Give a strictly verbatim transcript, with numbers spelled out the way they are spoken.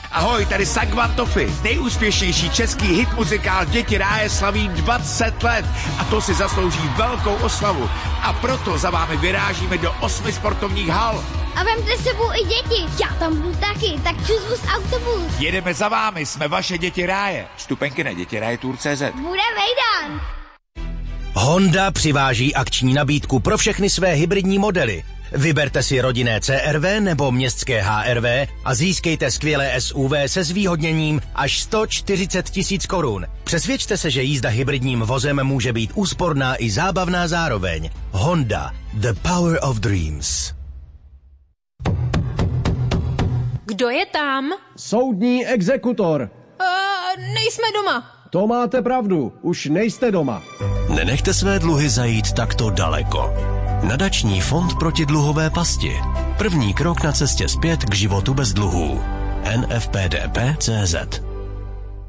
Ahoj, tady Sagvantofy, nejúspěšnější český hit muzikál Děti ráje slaví dvacet let a to si zaslouží velkou oslavu. A proto za vámi vyrážíme do osmi sportovních hal. A vemte s sebou i děti, já tam budu taky, tak čus bus autobus. Jedeme za vámi, jsme vaše Děti ráje. Vstupenky na děti ráje tour tečka cé zet. Bude vejdan. Honda přiváží akční nabídku pro všechny své hybridní modely. Vyberte si rodinné C R V nebo městské H R V a získejte skvělé S U V se zvýhodněním až sto čtyřicet tisíc korun. Přesvědčte se, že jízda hybridním vozem může být úsporná i zábavná zároveň. Honda, the power of dreams. Kdo je tam? Soudní exekutor. Uh, nejsme doma. To máte pravdu, už nejste doma. Nenechte své dluhy zajít takto daleko. Nadační fond proti dluhové pasti. První krok na cestě zpět k životu bez dluhů. N F P D P tečka cé zet